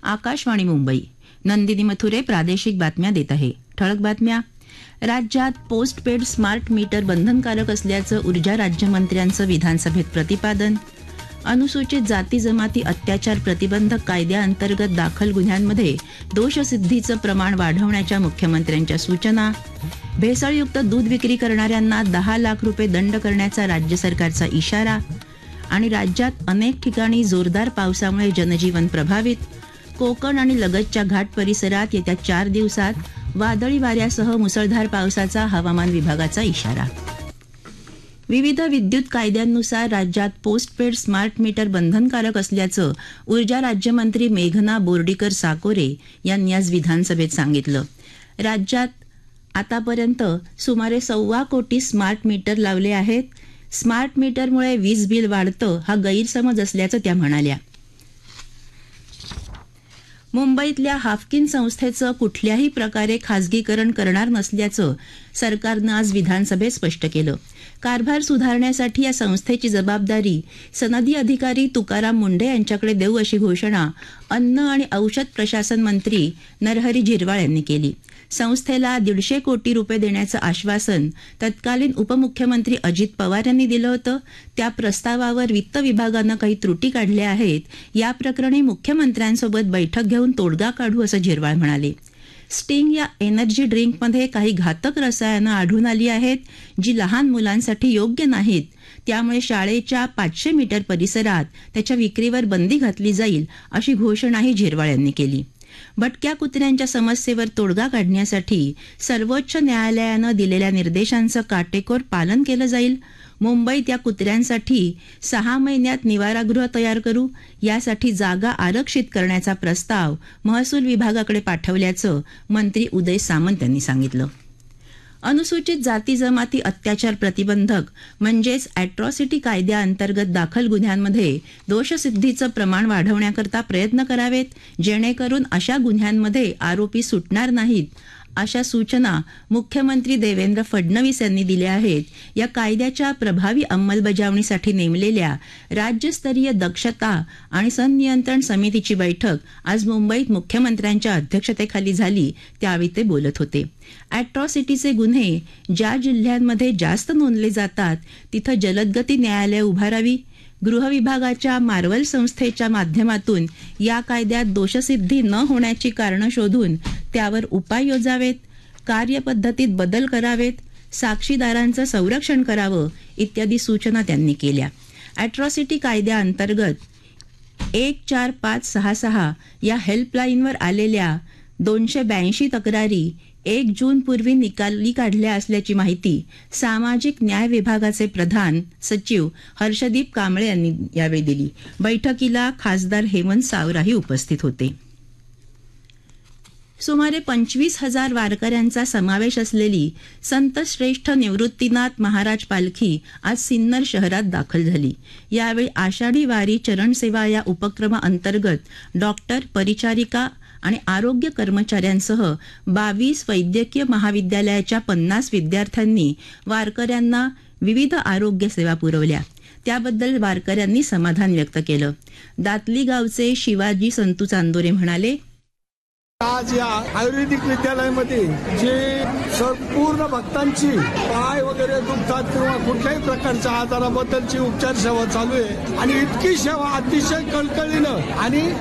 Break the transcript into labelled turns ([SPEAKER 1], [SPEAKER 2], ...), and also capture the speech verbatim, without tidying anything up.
[SPEAKER 1] आकाशवाणी मुंबई. नंदिनी मथुरे प्रादेशिक बातम्या देत आहे. ठळक बातम्या. राज्यात पोस्ट पेड स्मार्ट मीटर बंधनकारक असल्याचं ऊर्जा राज्यमंत्र्यांचं विधानसभेत प्रतिपादन. अनुसूचित जाती जमाती अत्याचार प्रतिबंधक कायद्याअंतर्गत दाखल गुन्ह्यांमध्ये दोषसिद्धीचं प्रमाण वाढवण्याच्या मुख्यमंत्र्यांच्या सूचना. भेसळयुक्त दूध विक्री करणाऱ्यांना दहा लाख रुपये दंड करण्याचा राज्य सरकारचा इशारा. आणि राज्यात अनेक ठिकाणी जोरदार पावसामुळे जनजीवन प्रभावित. कोकण आणि लगतच्या घाट परिसरात येत्या चार दिवसात वादळी वाऱ्यासह मुसळधार पावसाचा हवामान विभागाचा इशारा. विविध विद्युत कायद्यांनुसार राज्यात पोस्ट पेड स्मार्ट मीटर बंधनकारक असल्याचं ऊर्जा राज्यमंत्री मेघना बोर्डीकर साकोरे यांनी आज विधानसभेत सांगितलं. राज्यात आतापर्यंत सुमारे सव्वा कोटी स्मार्ट मीटर लावले आहेत. स्मार्ट मीटरमुळे वीज बिल वाढतं हा गैरसमज असल्याचं त्या म्हणाल्या. मुंबईतल्या हाफकिन संस्थेचं कुठल्याही प्रकारे खासगीकरण करणार नसल्याचं सरकारनं आज विधानसभेत स्पष्ट केलं. कारभार सुधारण्यासाठी या संस्थेची जबाबदारी सनदी अधिकारी तुकाराम मुंढे यांच्याकडे देऊ अशी घोषणा अन्न आणि औषध प्रशासन मंत्री नरहरी झिरवाळ यांनी केली. संस्थेला दीडशे कोटी रुपये देण्याचं आश्वासन तत्कालीन उपमुख्यमंत्री अजित पवार यांनी दिलं होतं. त्या प्रस्तावावर वित्त विभागानं काही त्रुटी काढल्या आहेत. या प्रकरणी मुख्यमंत्र्यांसोबत बैठक घेऊन तोडगा काढू असं झिरवाळ म्हणाले. स्टिंग या एनर्जी ड्रिंकमध्ये काही घातक रसायनं आढळून आली आहेत जी लहान मुलांसाठी योग्य नाहीत. त्यामुळे शाळेच्या पाचशे मीटर परिसरात त्याच्या विक्रीवर बंदी घातली जाईल अशी घोषणाही झिरवाळ यांनी केली. भटक्या कुत्र्यांच्या समस्येवर तोडगा काढण्यासाठी सर्वोच्च न्यायालयानं दिलेल्या निर्देशांचं काटेकोर पालन केलं जाईल. मुंबईत या कुत्र्यांसाठी सहा महिन्यात निवारागृह तयार करू. यासाठी जागा आरक्षित करण्याचा प्रस्ताव महसूल विभागाकडे पाठवल्याचं मंत्री उदय सामंत यांनी सांगितलं. अनुसूचित जाती जमाती अत्याचार प्रतिबंधक म्हणजेच अॅट्रॉसिटी कायद्याअंतर्गत दाखल गुन्ह्यांमध्ये दोषसिद्धीचं प्रमाण वाढवण्याकरता प्रयत्न करावेत, जेणेकरून अशा गुन्ह्यांमध्ये आरोपी सुटणार नाहीत. अशा सूचना मुख्यमंत्री देवेंद्र फडणवीस यांनी दिल्या आहेत. या कायद्याच्या प्रभावी अंमलबजावणीसाठी नेमलेल्या राज्यस्तरीय दक्षता आणि संनियंत्रण समितीची बैठक आज मुंबईत मुख्यमंत्र्यांच्या अध्यक्षतेखाली झाली. त्यावेळी ते बोलत होते. अॅट्रॉसिटीचे गुन्हे ज्या जिल्ह्यांमध्ये जास्त नोंदले जातात तिथं जलदगती न्यायालय उभारावी. गृह विभागाच्या मार्वल संस्थेच्या माध्यमातून या कायद्यात दोषसिद्धी न होण्याची कारणं शोधून त्यावर उपाय योजावेत. कार्यपद्धतीत बदल करावेत. साक्षीदारांचं संरक्षण करावं इत्यादी सूचना त्यांनी केल्या. अॅट्रॉसिटी कायद्याअंतर्गत एक चार पाच सहा सहा या हेल्पलाईनवर आलेल्या दोनशे ब्याऐंशी तक्रारी एक जून पूर्वी निकाली काढल्या असल्याची माहिती सामाजिक न्याय विभागाचे प्रधान सचिव हर्षदीप कांबळे यांनी यावेळी दिली. बैठकीला खासदार हेमंत सावराही उपस्थित होते. सुमारे पंचवीस हजार वारकऱ्यांचा समावेश असलेली संत श्रेष्ठ निवृत्तीनाथ महाराज पालखी आज सिन्नर शहरात दाखल झाली. यावेळी आषाढी वारी चरणसेवा या उपक्रमाअंतर्गत डॉक्टर, परिचारिका आणि आरोग्य कर्मचाऱ्यांसह बावीस वैद्यकीय महाविद्यालयाच्या पन्नास विद्यार्थ्यांनी वारकऱ्यांना विविध आरोग्य सेवा पुरवल्या. त्याबद्दल वारकऱ्यांनी समाधान व्यक्त केलं. दातली गावचे शिवाजी संतू चांदोरे म्हणाले,
[SPEAKER 2] आज या आयुर्वेदिक विद्यालयामध्ये जे संपूर्ण भक्तांची पाय वगैरे दुखतात किंवा कुठल्याही प्रकारच्या आजाराबद्दलची उपचार सेवा चालू आहे आणि इतकी सेवा अतिशय कळकळीनं आणि